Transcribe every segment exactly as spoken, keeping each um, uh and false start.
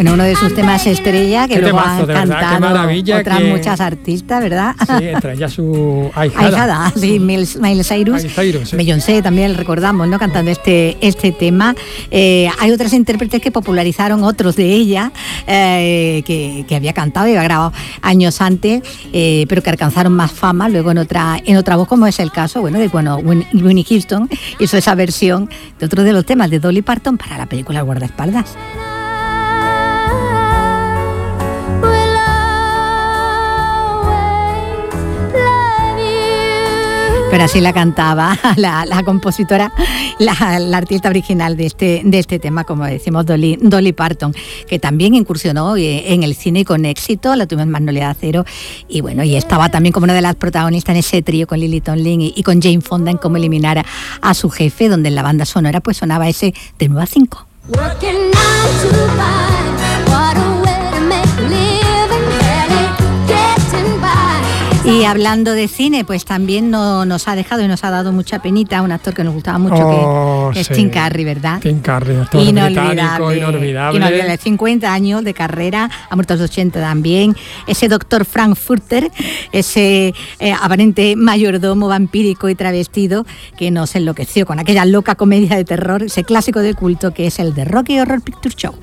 Bueno, uno de sus temas estrella, que qué luego temazo, han de verdad, cantado qué maravilla, otras que... muchas artistas, ¿verdad? Sí, entre ellas su ahijada. Ahijada, sí, Miles, Miley Cyrus. Miley Cyrus, sí. Beyoncé también recordamos, ¿no? Cantando este, este tema. Eh, hay otras intérpretes que popularizaron otros de ella, eh, que, que había cantado y había grabado años antes, eh, pero que alcanzaron más fama luego en otra, en otra voz, como es el caso, bueno, de bueno, Whitney Houston hizo esa versión de otro de los temas de Dolly Parton para la película El guardaespaldas. Pero así la cantaba la, la compositora, la, la artista original de este, de este tema, como decimos, Dolly, Dolly Parton, que también incursionó en el cine con éxito, la tuvimos en Magnolia de Acero, y bueno, y estaba también como una de las protagonistas en ese trío con Lily Tomlin y, y con Jane Fonda en Cómo eliminar a, a su jefe, donde en la banda sonora pues sonaba ese de nueve a cinco. Y hablando de cine, pues también no, nos ha dejado y nos ha dado mucha penita un actor que nos gustaba mucho, oh, que es sí. Tim Curry, ¿verdad? Tim Curry, actor británico, inolvidable. Inolvidable, cincuenta años de carrera, ha muerto a los ochenta también. Ese doctor Frankfurter, ese eh, aparente mayordomo vampírico y travestido que nos enloqueció con aquella loca comedia de terror, ese clásico de culto que es el de Rocky Horror Picture Show.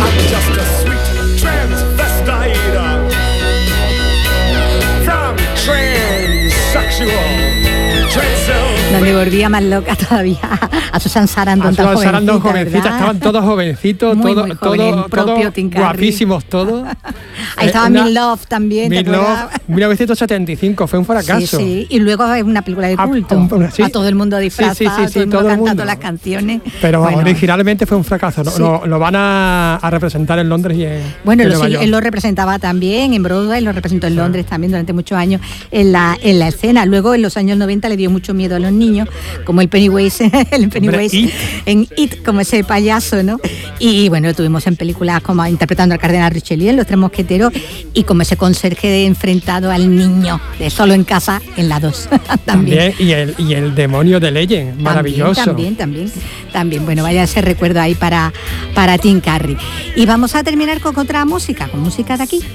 Donde volvía más loca todavía a Susan Sarandon, a Susan tan Sarandon jovencita, jovencita, estaban todos jovencitos, muy, todo, muy joven, todo, propio todo guapísimos todos. Ahí estaba eh, Mean Love también. Mean Love, mil novecientos setenta y cinco, fue un fracaso. Sí, sí, y luego hay una película de culto, a, un, sí. a todo el mundo disfrazado, sí, sí, sí, sí, todo el mundo todo cantando mundo. Las canciones. Pero bueno, originalmente fue un fracaso, ¿no? Sí. lo, lo van a, a representar en Londres y en Bueno, en lo, Nueva York. Él lo representaba también en Broadway, lo representó en Londres sí. también durante muchos años en la, en la escena. Luego en los años noventa le dio mucho miedo a los niños, como el Pennywise, el Pennywise It. en It, como ese payaso, ¿no? Y bueno, lo tuvimos en películas como interpretando al cardenal Richelieu en Los Tres Mosqueteros y como ese conserje enfrentado al niño de Solo en Casa en la dos. también. también. Y el, y el demonio de Legend, maravilloso. También, también, también. Bueno, vaya ese recuerdo ahí para, para Tim Curry. Y vamos a terminar con otra música, con música de aquí.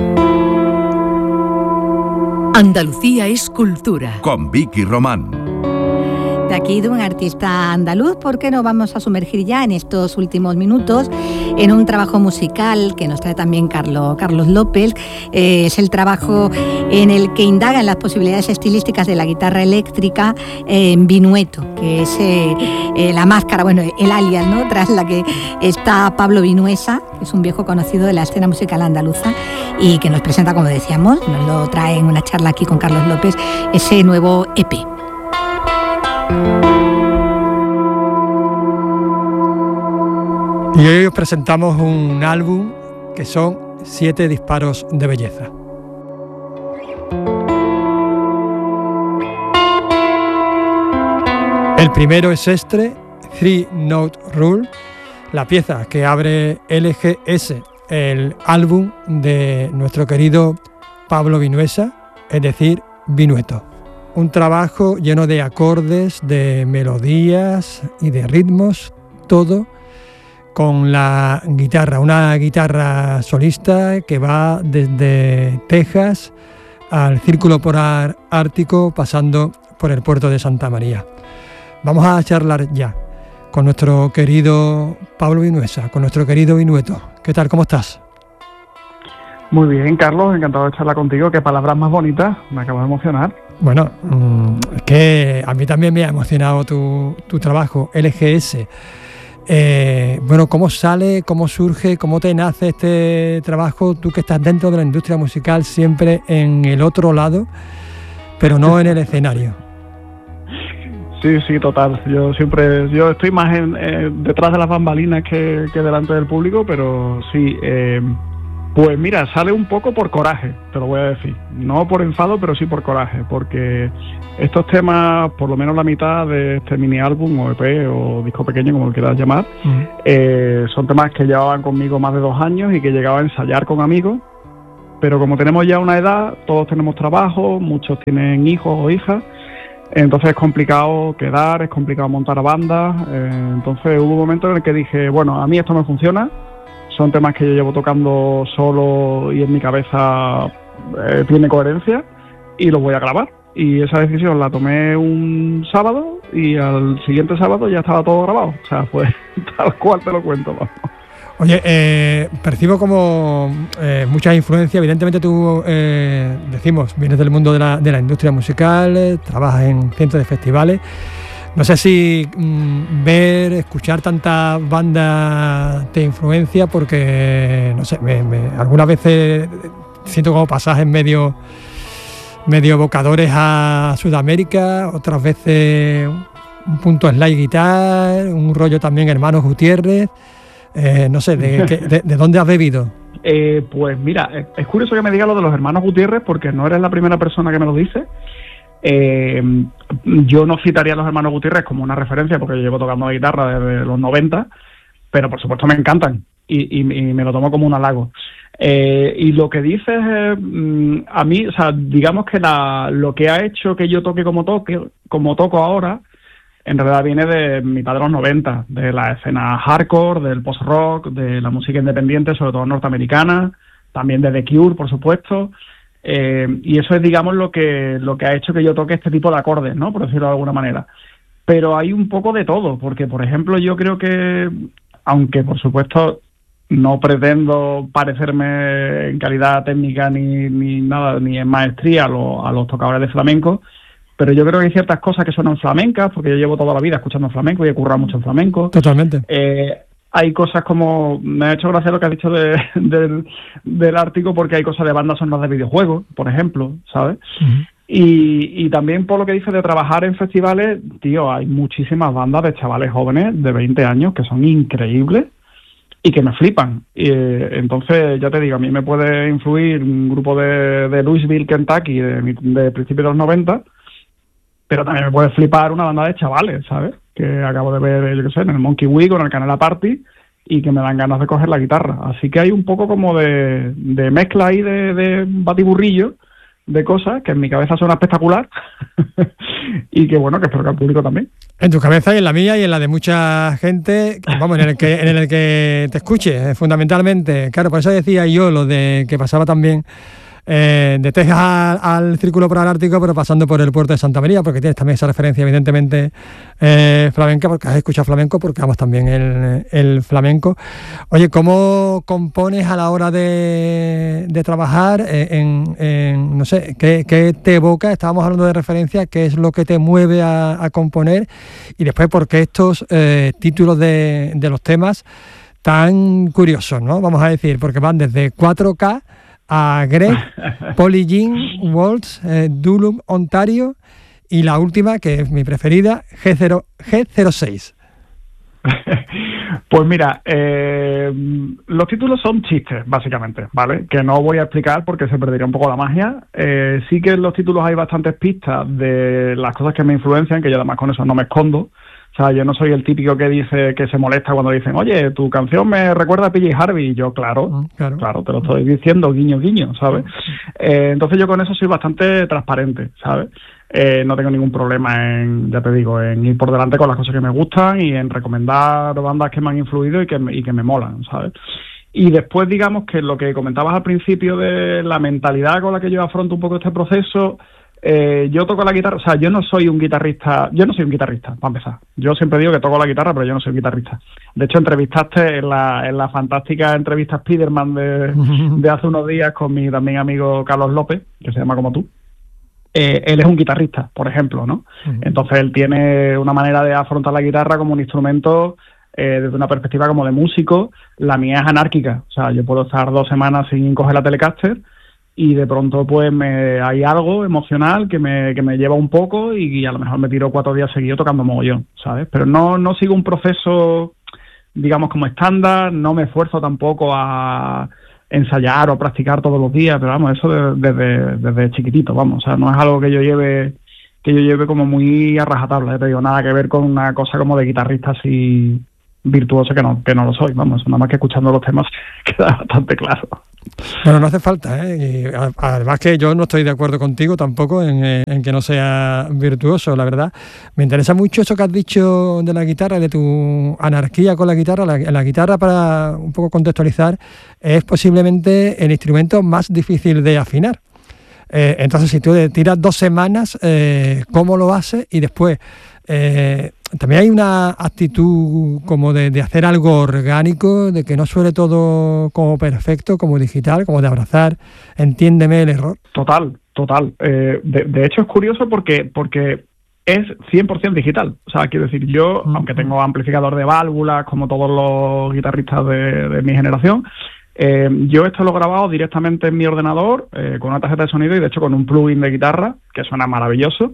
Andalucía es cultura. Con Vicky Román. De aquí de un artista andaluz, porque nos vamos a sumergir ya en estos últimos minutos en un trabajo musical que nos trae también Carlos, Carlos López. Eh, es el trabajo en el que indaga en las posibilidades estilísticas de la guitarra eléctrica eh, en Vinueto, que es eh, eh, la máscara, bueno, el alias, ¿no? Tras la que está Pablo Vinuesa, que es un viejo conocido de la escena musical andaluza y que nos presenta, como decíamos, nos lo trae en una charla aquí con Carlos López, ese nuevo E P. Y hoy os presentamos un álbum que son siete disparos de belleza. El primero es este, Three Note Rule, la pieza que abre L G S, el álbum de nuestro querido Pablo Vinuesa, es decir, Vinueto. Un trabajo lleno de acordes, de melodías y de ritmos, todo con la guitarra, una guitarra solista que va desde Texas al Círculo Polar Ártico, pasando por el puerto de Santa María. Vamos a charlar ya con nuestro querido Pablo Vinuesa, con nuestro querido Vinueto. ¿Qué tal? ¿Cómo estás? Muy bien, Carlos, encantado de charlar contigo. Qué palabras más bonitas, me acabo de emocionar. Bueno, es que a mí también me ha emocionado tu, tu trabajo, L G S. Eh, bueno, ¿cómo sale, cómo surge, cómo te nace este trabajo? Tú que estás dentro de la industria musical, siempre en el otro lado, pero no en el escenario. Sí, sí, total. Yo siempre, yo estoy más en, eh, detrás de las bambalinas que, que delante del público, pero sí... Eh, Pues mira, sale un poco por coraje, te lo voy a decir. No por enfado, pero sí por coraje, porque estos temas, por lo menos la mitad de este mini álbum o E P o disco pequeño, como lo quieras llamar, uh-huh. eh, son temas que llevaban conmigo más de dos años y que llegaba a ensayar con amigos, pero como tenemos ya una edad, todos tenemos trabajo, muchos tienen hijos o hijas, entonces es complicado quedar, es complicado montar bandas, eh, entonces hubo un momento en el que dije, bueno, a mí esto me funciona, son temas que yo llevo tocando solo y en mi cabeza eh, tiene coherencia y los voy a grabar. Y esa decisión la tomé un sábado y al siguiente sábado ya estaba todo grabado. O sea, fue tal cual te lo cuento, vamos. Oye, eh, percibo como eh, muchas influencias. Evidentemente tú, eh, decimos, vienes del mundo de la, de la industria musical, eh, trabajas en cientos de festivales. No sé si mmm, ver, escuchar tantas bandas te influencia porque, no sé, me, me, algunas veces siento como pasajes medio, medio evocadores a Sudamérica, otras veces un punto slide guitar, un rollo también Hermanos Gutiérrez. Eh, no sé, ¿de, de, de dónde has bebido? Eh, pues mira, es curioso que me digas lo de los Hermanos Gutiérrez porque no eres la primera persona que me lo dice. Eh, yo no citaría a los Hermanos Gutiérrez como una referencia porque yo llevo tocando la guitarra desde los noventa, pero por supuesto me encantan y, y, y me lo tomo como un halago. Eh, y lo que dices, eh, a mí, o sea, digamos que la, lo que ha hecho que yo toque como toque, como toco ahora, en realidad viene de mitad de los noventa, de la escena hardcore, del post-rock, de la música independiente, sobre todo norteamericana, también de The Cure, por supuesto, eh, y eso es, digamos, lo que lo que ha hecho que yo toque este tipo de acordes, ¿no?, por decirlo de alguna manera. Pero hay un poco de todo, porque, por ejemplo, yo creo que, aunque, por supuesto, no pretendo parecerme en calidad técnica ni, ni nada, ni en maestría a, lo, a los tocadores de flamenco, pero yo creo que hay ciertas cosas que suenan flamencas, porque yo llevo toda la vida escuchando flamenco y he currado mucho en flamenco. Totalmente. Eh, hay cosas como... Me ha hecho gracia lo que has dicho de, de, del Ártico, porque hay cosas de bandas sonoras de videojuegos, por ejemplo, ¿sabes? Uh-huh. Y, y también por lo que dices de trabajar en festivales, tío, hay muchísimas bandas de chavales jóvenes de veinte años que son increíbles y que me flipan. Y, eh, entonces, ya te digo, a mí me puede influir un grupo de, de Louisville, Kentucky, de, de principios de los noventa, pero también me puede flipar una banda de chavales, ¿sabes? Que acabo de ver, yo qué sé, en el Monkey Week o en el Canela Party y que me dan ganas de coger la guitarra. Así que hay un poco como de, de mezcla ahí de, de batiburrillo de cosas que en mi cabeza suena espectacular y que, bueno, que espero que al público también. En tu cabeza y en la mía y en la de mucha gente, vamos, en el que, en el que te escuche, fundamentalmente. Claro, por eso decía yo lo de que pasaba también... Eh, de Texas al, al Círculo Polar Ártico, pero pasando por el puerto de Santa María, porque tienes también esa referencia, evidentemente, eh, flamenca, porque has escuchado flamenco, porque amas también el, el flamenco. Oye, ¿cómo compones a la hora de, de trabajar? Eh, en, en, no sé, ¿qué, ¿qué te evoca? Estábamos hablando de referencia, ¿qué es lo que te mueve a, a componer? Y después, ¿por qué estos eh, títulos de, de los temas tan curiosos, ¿no? Vamos a decir, porque van desde cuatro K a Greg, Polly Jean, Waltz, eh, Duluth, Ontario, y la última, que es mi preferida, G cero, G cero seis. Pues mira, eh, los títulos son chistes, básicamente, ¿vale? Que no voy a explicar porque se perdería un poco la magia. Eh, sí que en los títulos hay bastantes pistas de las cosas que me influencian, que yo además con eso no me escondo. O sea, yo no soy el típico que dice que se molesta cuando dicen, oye, tu canción me recuerda a P J Harvey. Y yo, claro, claro, claro, te lo estoy diciendo, guiño, guiño, ¿sabes? Eh, entonces yo con eso soy bastante transparente, ¿sabes? Eh, no tengo ningún problema en, ya te digo, en ir por delante con las cosas que me gustan y en recomendar bandas que me han influido y que me, y que me molan, ¿sabes? Y después, digamos que lo que comentabas al principio de la mentalidad con la que yo afronto un poco este proceso... Eh, yo toco la guitarra, o sea, yo no soy un guitarrista, yo no soy un guitarrista, para empezar. Yo siempre digo que toco la guitarra, pero yo no soy un guitarrista. De hecho, entrevistaste en la, en la fantástica entrevista Spiderman de, de hace unos días con mi también amigo Carlos López, que se llama como tú. Eh, él es un guitarrista, por ejemplo, ¿no? Uh-huh. Entonces él tiene una manera de afrontar la guitarra como un instrumento eh, desde una perspectiva como de músico. La mía es anárquica, o sea, yo puedo estar dos semanas sin coger la Telecaster y de pronto pues me hay algo emocional que me, que me lleva un poco y, y a lo mejor me tiro cuatro días seguidos tocando mogollón, ¿sabes? Pero no, no sigo un proceso, digamos, como estándar, no me esfuerzo tampoco a ensayar o practicar todos los días, pero vamos, eso desde, desde, desde chiquitito, vamos, o sea, no es algo que yo lleve que yo lleve como muy a rajatabla, te digo, nada que ver con una cosa como de guitarrista así virtuoso que no, que no lo soy, vamos, nada más que escuchando los temas queda bastante claro. Bueno, no hace falta, ¿eh? Y además que yo no estoy de acuerdo contigo tampoco en, en que no sea virtuoso, la verdad. Me interesa mucho eso que has dicho de la guitarra, de tu anarquía con la guitarra. La, la guitarra, para un poco contextualizar, es posiblemente el instrumento más difícil de afinar. Eh, entonces, si tú tiras dos semanas, eh, ¿cómo lo haces? Y después, eh, también hay una actitud como de, de hacer algo orgánico, de que no suene todo como perfecto, como digital, como de abrazar, entiéndeme el error. Total, total. Eh, de, de hecho, es curioso porque porque es cien por ciento digital. O sea, quiero decir, yo, uh-huh. aunque tengo amplificador de válvulas, como todos los guitarristas de, de mi generación, eh, yo esto lo he grabado directamente en mi ordenador, eh, con una tarjeta de sonido y de hecho con un plugin de guitarra, que suena maravilloso.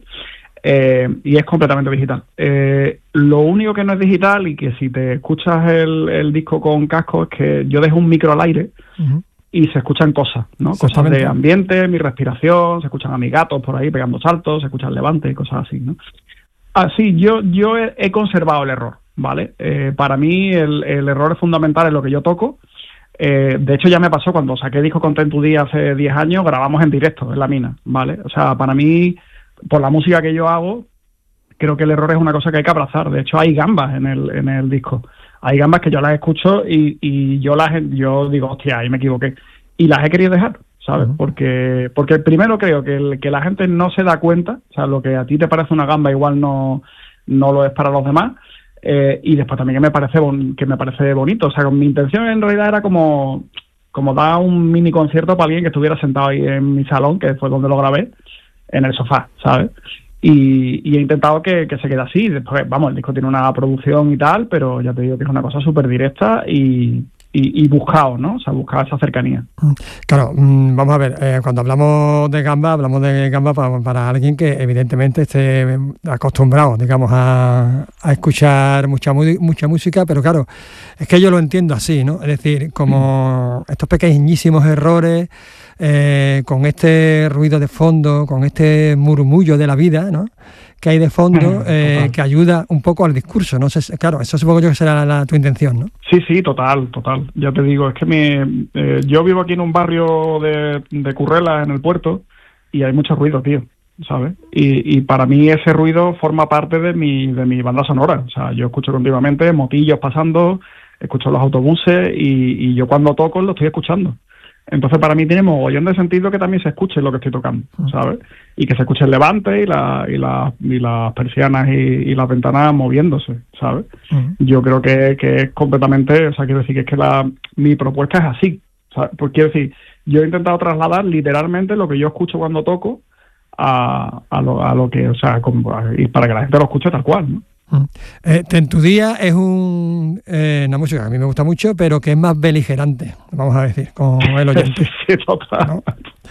Eh, y es completamente digital. Eh, lo único que no es digital y que si te escuchas el, el disco con casco es que yo dejo un micro al aire uh-huh. y se escuchan cosas, ¿no? Cosas de ambiente, mi respiración, se escuchan a mis gatos por ahí pegando saltos, se escucha el levante y cosas así, ¿no? Así, yo yo he, he conservado el error, ¿vale? Eh, para mí el, el error es fundamental en lo que yo toco. Eh, de hecho, ya me pasó cuando saqué disco con Ten to D hace diez años, grabamos en directo en la mina, ¿vale? O sea, para mí, por la música que yo hago, creo que el error es una cosa que hay que abrazar. De hecho, hay gambas en el en el disco. Hay gambas que yo las escucho y, y yo las yo digo, hostia, ahí me equivoqué. Y las he querido dejar, ¿sabes? Uh-huh. Porque porque primero creo que, el, que la gente no se da cuenta, o sea, lo que a ti te parece una gamba igual no, no lo es para los demás. Eh, y después también que me parece bon, que me parece bonito. O sea, mi intención en realidad era como, como dar un mini concierto para alguien que estuviera sentado ahí en mi salón, que fue donde lo grabé, en el sofá, ¿sabes? Y, y he intentado que, que se quede así. Después, vamos, el disco tiene una producción y tal, pero ya te digo que es una cosa súper directa y, y, y buscado, ¿no? O sea, buscado esa cercanía. Claro, vamos a ver, eh, cuando hablamos de gamba, hablamos de gamba para, para alguien que evidentemente esté acostumbrado, digamos, a, a escuchar mucha, mucha música, pero claro, es que yo lo entiendo así, ¿no? Es decir, como mm. estos pequeñísimos errores, Eh, con este ruido de fondo, con este murmullo de la vida, ¿no?, que hay de fondo, eh, que ayuda un poco al discurso, ¿no? Claro, eso supongo yo que será la, la, tu intención, ¿no? Sí, sí, total, total. Ya te digo, es que mi, eh, yo vivo aquí en un barrio de, de Currela, en el puerto, y hay mucho ruido, tío, ¿sabes? Y, y para mí ese ruido forma parte de mi, de mi banda sonora. O sea, yo escucho continuamente motillos pasando, escucho los autobuses y, y yo cuando toco lo estoy escuchando. Entonces para mí tiene mogollón de sentido que también se escuche lo que estoy tocando, ¿sabes? Y que se escuche el levante y, la, y, la, y las persianas y, y las ventanas moviéndose, ¿sabes? Uh-huh. Yo creo que, que es completamente, o sea, quiero decir que es que la, mi propuesta es así, ¿sabes? Pues quiero decir, yo he intentado trasladar literalmente lo que yo escucho cuando toco a, a, lo, a lo que, o sea, como, y para que la gente lo escuche tal cual, ¿no? Eh, Ten to D es un, eh, una música que a mí me gusta mucho, pero que es más beligerante, vamos a decir, con el oyente. Sí, total. ¿No?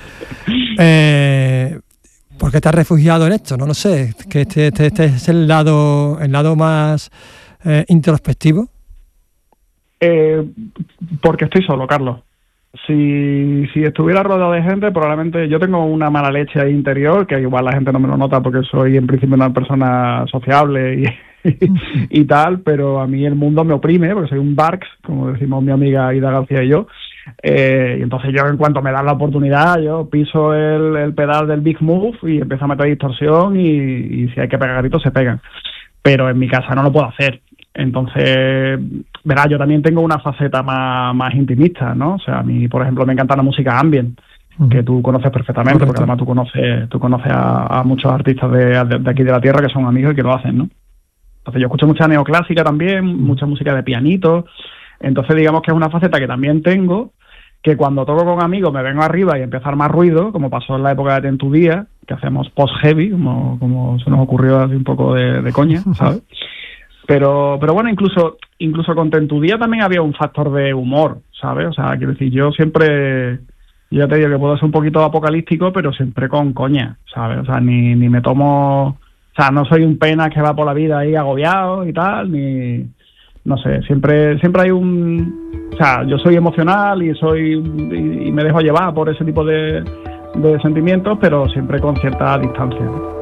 Eh, ¿Por qué te has refugiado en esto? No lo sé, que este, este, este es el lado, el lado más eh, introspectivo. Eh, porque estoy solo, Carlos. Si, si estuviera rodeado de gente, probablemente yo tengo una mala leche ahí interior, que igual la gente no me lo nota porque soy en principio una persona sociable y, y, y tal, pero a mí el mundo me oprime porque soy un darks, como decimos mi amiga Ida García y yo, eh, y entonces yo en cuanto me dan la oportunidad, yo piso el, el pedal del Big Move y empiezo a meter distorsión y, y si hay que pegar gritos se pegan, pero en mi casa no lo puedo hacer. Entonces, verás, yo también tengo una faceta más, más intimista, ¿no? O sea, a mí, por ejemplo, me encanta la música ambient, uh-huh. que tú conoces perfectamente, correcto. Porque además tú conoces tú conoces a, a muchos artistas de, de, de aquí de la tierra que son amigos y que lo hacen, ¿no? Entonces yo escucho mucha neoclásica también, uh-huh. mucha música de pianito. Entonces digamos que es una faceta que también tengo, que cuando toco con amigos me vengo arriba y empiezo a armar ruido, como pasó en la época de Ten to D, que hacemos post-heavy, como, como se nos ocurrió así un poco de, de coña, ¿sabes? Pero pero bueno, incluso incluso con Ten to D también había un factor de humor, ¿sabes? O sea, quiero decir, yo siempre, yo ya te digo que puedo ser un poquito apocalíptico, pero siempre con coña, ¿sabes? O sea, ni, ni me tomo, o sea, no soy un pena que va por la vida ahí agobiado y tal, ni, no sé, siempre siempre hay un, o sea, yo soy emocional y soy y, y me dejo llevar por ese tipo de, de sentimientos, pero siempre con cierta distancia, ¿no?